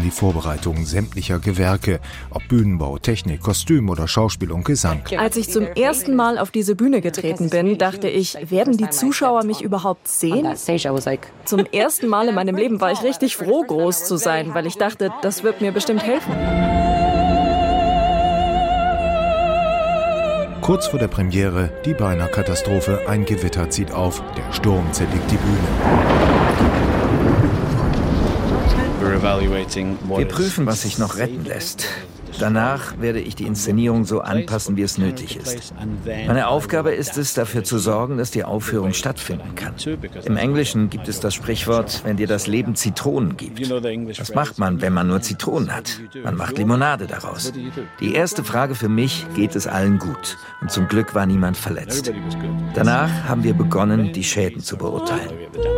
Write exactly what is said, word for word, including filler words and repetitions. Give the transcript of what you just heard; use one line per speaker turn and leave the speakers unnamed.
begleiten die Vorbereitungen sämtlicher Gewerke, ob Bühnenbau, Technik, Kostüm oder Schauspiel und Gesang.
Als ich zum ersten Mal auf diese Bühne getreten bin, dachte ich, werden die Zuschauer mich überhaupt sehen? Zum ersten Mal in meinem Leben war ich richtig froh, groß zu sein, weil ich dachte, das wird mir bestimmt helfen.
Kurz vor der Premiere die beinahe Katastrophe. Ein Gewitter zieht auf, der Sturm zerlegt die Bühne.
Wir prüfen, was sich noch retten lässt. Danach werde ich die Inszenierung so anpassen, wie es nötig ist. Meine Aufgabe ist es, dafür zu sorgen, dass die Aufführung stattfinden kann. Im Englischen gibt es das Sprichwort, wenn dir das Leben Zitronen gibt. Was macht man, wenn man nur Zitronen hat? Man macht Limonade daraus. Die erste Frage für mich, geht es allen gut? Und zum Glück war niemand verletzt. Danach haben wir begonnen, die Schäden zu beurteilen.